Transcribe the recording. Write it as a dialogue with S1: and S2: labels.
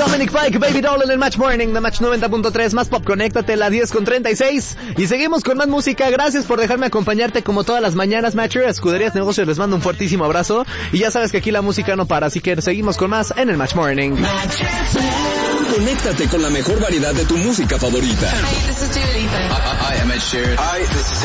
S1: Dominic Fike, Baby Doll en el Match Morning de Match 90.3, más pop, conéctate, la 10:36. Y seguimos con más música. Gracias por dejarme acompañarte como todas las mañanas, Matcher. Escuderías Negocios, les mando un fuertísimo abrazo. Y ya sabes que aquí la música no para, así que seguimos con más en el Match Morning.
S2: Conéctate con la mejor variedad de tu música favorita.
S3: Hey, this is Dua Lipa.
S4: Hi, I'm Ed Sheeran.
S5: Hi, this is